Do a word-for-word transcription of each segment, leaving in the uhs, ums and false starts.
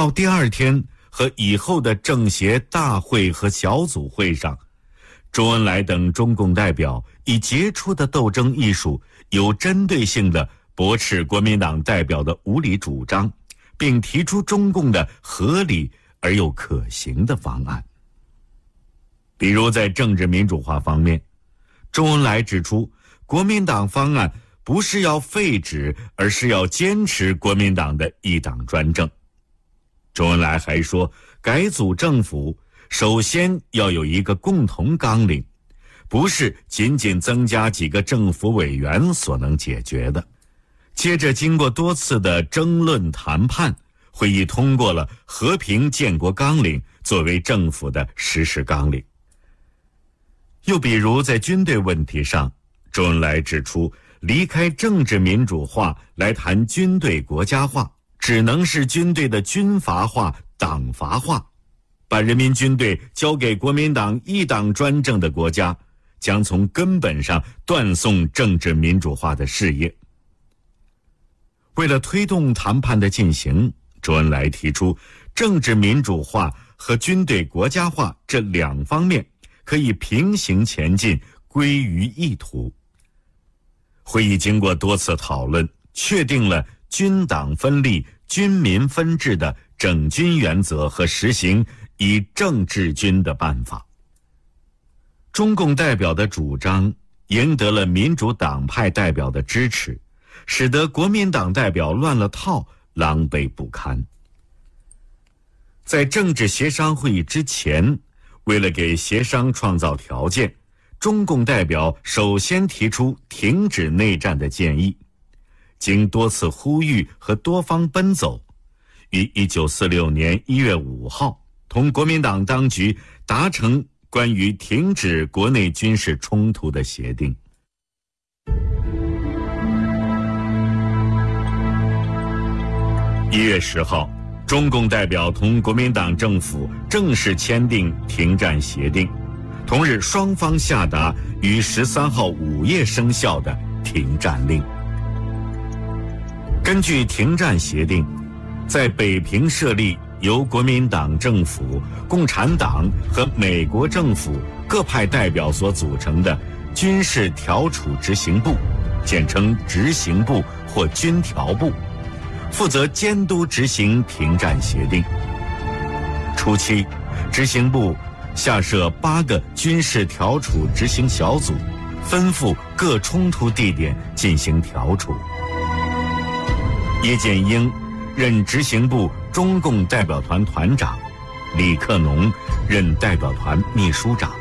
到第二天和以后的政协大会和小组会上，周恩来等中共代表以杰出的斗争艺术，有针对性地驳斥国民党代表的无理主张，并提出中共的合理而又可行的方案。比如在政治民主化方面，周恩来指出，国民党方案不是要废止，而是要坚持国民党的一党专政。周恩来还说，改组政府首先要有一个共同纲领，不是仅仅增加几个政府委员所能解决的。接着经过多次的争论谈判，会议通过了和平建国纲领作为政府的实施纲领。又比如在军队问题上，周恩来指出，离开政治民主化来谈军队国家化，只能是军队的军阀化、党阀化，把人民军队交给国民党一党专政的国家，将从根本上断送政治民主化的事业。为了推动谈判的进行，周恩来提出，政治民主化和军队国家化这两方面可以平行前进，归于一途。会议经过多次讨论，确定了军党分立、军民分治的整军原则和实行以政治军的办法。中共代表的主张赢得了民主党派代表的支持，使得国民党代表乱了套，狼狈不堪。在政治协商会议之前，为了给协商创造条件，中共代表首先提出停止内战的建议。经多次呼吁和多方奔走，于一九四六年一月五号同国民党当局达成关于停止国内军事冲突的协定。一月十号，中共代表同国民党政府正式签订停战协定，同日双方下达于十三号午夜生效的停战令。根据停战协定，在北平设立由国民党政府、共产党和美国政府各派代表所组成的军事调处执行部，简称执行部或军调部，负责监督执行停战协定。初期，执行部下设八个军事调处执行小组，吩咐各冲突地点进行调处。叶剑英任执行部中共代表团团长，李克农任代表团秘书长。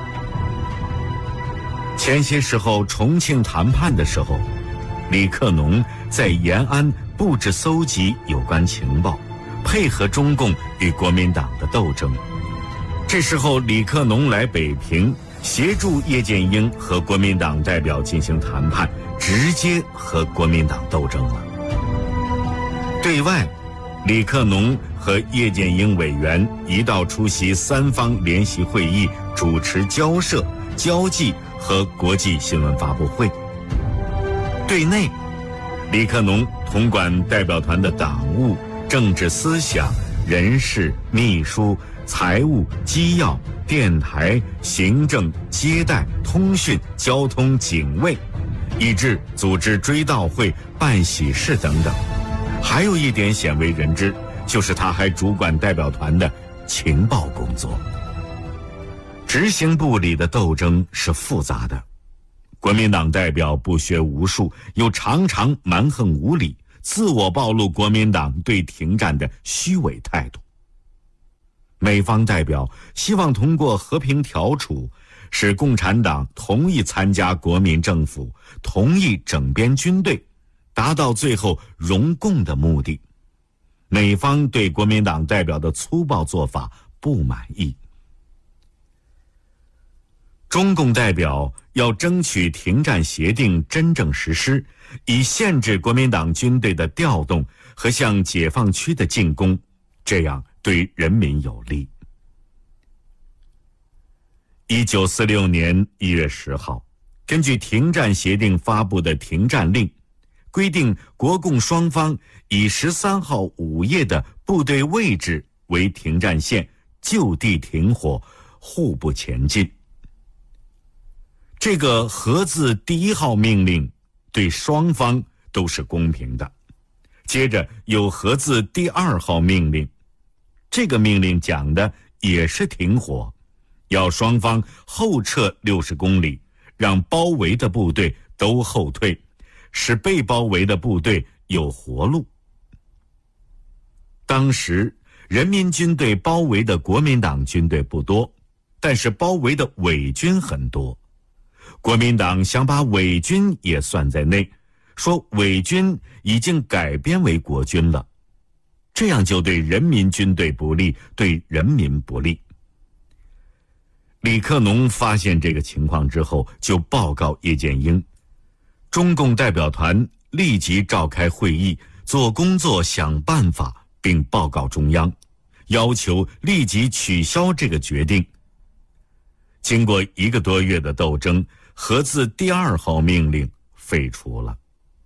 前些时候重庆谈判的时候，李克农在延安布置搜集有关情报，配合中共与国民党的斗争。这时候李克农来北平，协助叶剑英和国民党代表进行谈判，直接和国民党斗争了。对外，李克农和叶剑英委员一道出席三方联席会议，主持交涉、交际和国际新闻发布会。对内，李克农统管代表团的党务、政治思想、人事、秘书、财务、机要、电台、行政、接待、通讯、交通、警卫，以致组织追悼会、办喜事等等。还有一点鲜为人知，就是他还主管代表团的情报工作。执行部里的斗争是复杂的，国民党代表不学无术，又常常蛮横无理，自我暴露国民党对停战的虚伪态度。美方代表希望通过和平调处，使共产党同意参加国民政府，同意整编军队，达到最后容共的目的。美方对国民党代表的粗暴做法不满意。中共代表要争取停战协定真正实施，以限制国民党军队的调动和向解放区的进攻，这样对人民有利。一九四六年一月十号，根据停战协定发布的停战令， 规定国共双方以十三号午夜的部队位置为停战线，就地停火，互不前进。这个核字第一号命令对双方都是公平的。接着有核字第二号命令，这个命令讲的也是停火，要双方后撤六十公里，让包围的部队都后退，使被包围的部队有活路。当时人民军队包围的国民党军队不多，但是包围的伪军很多。国民党想把伪军也算在内，说伪军已经改编为国军了，这样就对人民军队不利，对人民不利。李克农发现这个情况之后，就报告叶剑英，中共代表团立即召开会议，做工作，想办法，并报告中央，要求立即取消这个决定。经过一个多月的斗争，核字第二号命令废除了。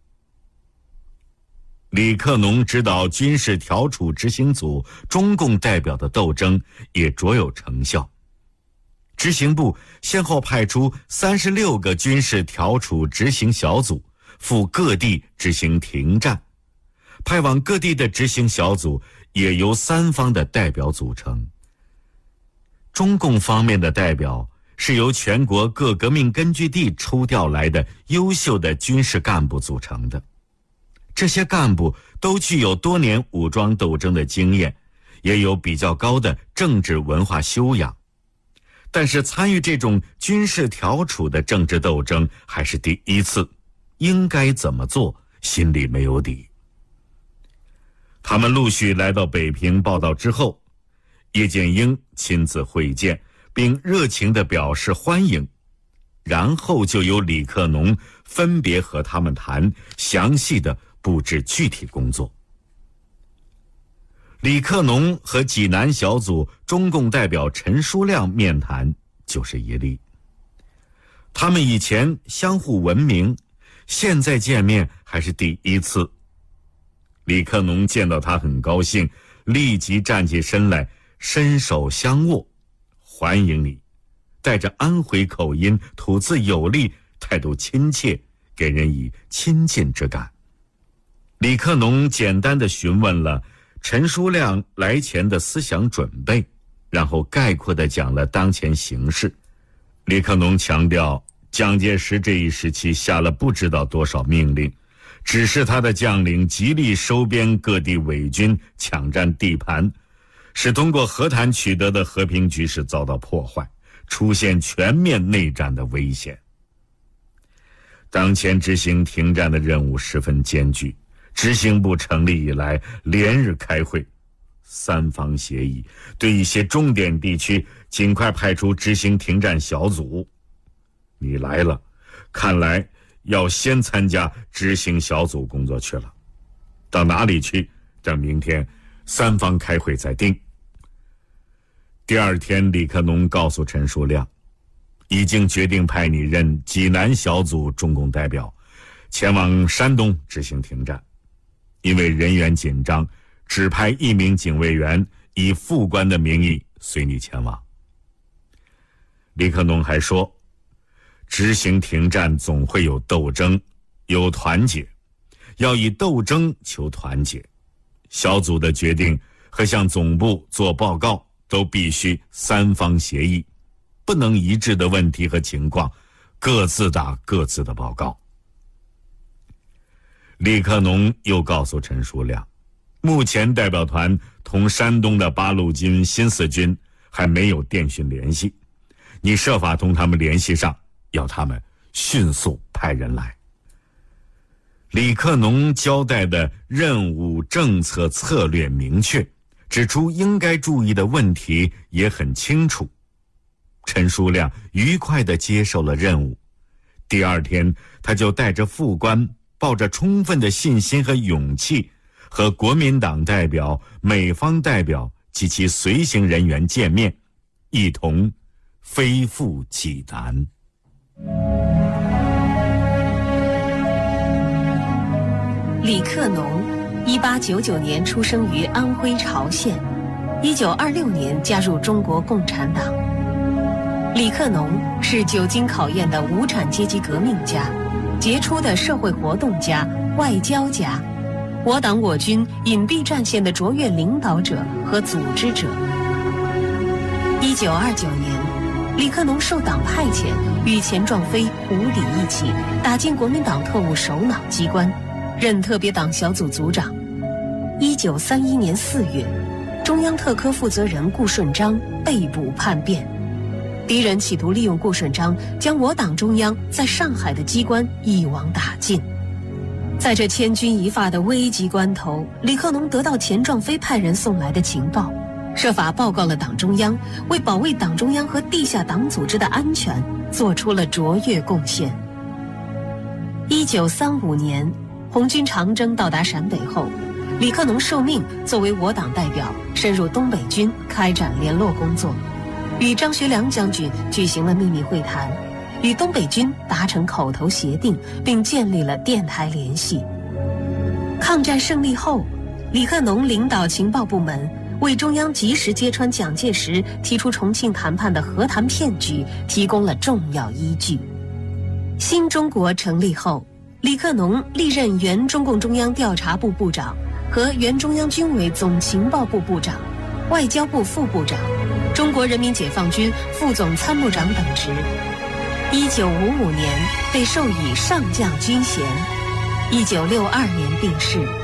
李克农指导军事调处执行组中共代表的斗争也卓有成效。执行部先后派出三十六个军事调处执行小组，赴各地执行停战。派往各地的执行小组也由三方的代表组成。中共方面的代表是由全国各革命根据地抽调来的优秀的军事干部组成的。这些干部都具有多年武装斗争的经验，也有比较高的政治文化修养。但是参与这种军事调处的政治斗争还是第一次，应该怎么做，心里没有底。他们陆续来到北平报道之后，叶剑英亲自会见，并热情地表示欢迎，然后就由李克农分别和他们谈，详细地布置具体工作。李克农和济南小组中共代表陈书亮面谈就是一例。他们以前相互闻名，现在见面还是第一次。李克农见到他很高兴，立即站起身来，伸手相握，欢迎你，带着安徽口音，吐字有力，态度亲切，给人以亲近之感。李克农简单地询问了陈书亮来前的思想准备，然后概括地讲了当前形势。李克农强调，蒋介石这一时期下了不知道多少命令，指示他的将领极力收编各地伪军，抢占地盘，使通过和谈取得的和平局势遭到破坏，出现全面内战的危险。当前执行停战的任务十分艰巨，执行部成立以来连日开会，三方协议对一些重点地区尽快派出执行停战小组。你来了，看来要先参加执行小组工作去了。到哪里去，等明天三方开会再定。第二天，李克农告诉陈书亮，已经决定派你任济南小组中共代表，前往山东执行停战。因为人员紧张，只派一名警卫员以副官的名义随你前往。李克农还说，执行停战总会有斗争，有团结，要以斗争求团结。小组的决定和向总部做报告都必须三方协议，不能一致的问题和情况，各自打各自的报告。李克农又告诉陈书亮，目前代表团同山东的八路军新四军还没有电讯联系，你设法同他们联系上，要他们迅速派人来。李克农交代的任务、政策、策略明确，指出应该注意的问题也很清楚。陈书亮愉快地接受了任务。第二天，他就带着副官，抱着充分的信心和勇气，和国民党代表、美方代表及其随行人员见面，一同飞赴济南。 李克农，一八九九年出生于安徽巢县，一九二六年加入中国共产党。李克农是久经考验的无产阶级革命家，杰出的社会活动家、外交家，我党我军隐蔽战线的卓越领导者和组织者。一九二九年，李克农受党派遣，与钱壮飞、胡底一起打进国民党特务首脑机关，任特别党小组组长。一九三一年四月，中央特科负责人顾顺章被捕叛变。敌人企图利用顾顺章将我党中央在上海的机关一网打尽。在这千钧一发的危急关头，李克农得到钱壮飞派人送来的情报，设法报告了党中央，为保卫党中央和地下党组织的安全做出了卓越贡献。一九三五年，红军长征到达陕北后，李克农受命作为我党代表深入东北军开展联络工作，与张学良将军举行了秘密会谈，与东北军达成口头协定，并建立了电台联系。抗战胜利后，李克农领导情报部门为中央及时揭穿蒋介石提出重庆谈判的和谈骗局提供了重要依据。新中国成立后，李克农历任原中共中央调查部部长和原中央军委总情报部部长、外交部副部长、中国人民解放军副总参谋长等职。一九五五年被授以上将军衔，一九六二年病逝。